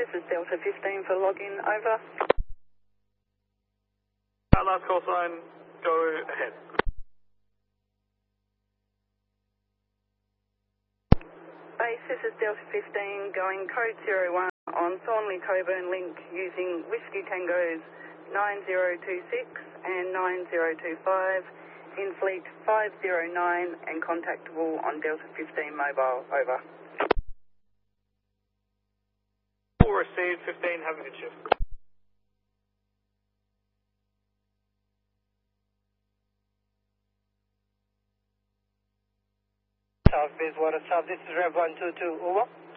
this is Delta 15 for login, over. Last call sign, go ahead. Base, this is Delta 15 going code 01 on Thornley Coburn link using Whiskey Tangos 9026 and 9025 in fleet 509 and contactable on Delta 15 mobile, over. All received, 15, have a good shift. South Bayswater South, this is Rev 122, over.